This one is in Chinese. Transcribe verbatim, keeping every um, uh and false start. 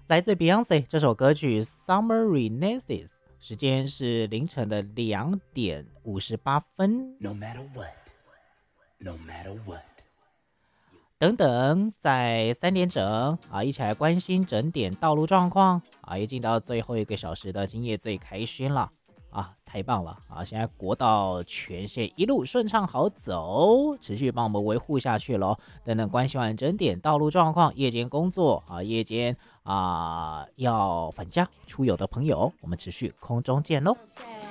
来自 Beyonce 这首歌曲《Summer Renaissance》，时间是凌晨的两点五十八分。 No matter what, no matter what。 等等，在三点整啊，一起来关心整点道路状况啊，也进到最后一个小时的今夜最开心了啊，太棒了啊！现在国道全线一路顺畅好走，持续帮我们维护下去喽。等等，关心完整点道路状况，夜间工作啊，夜间啊要返家出游的朋友，我们持续空中见喽。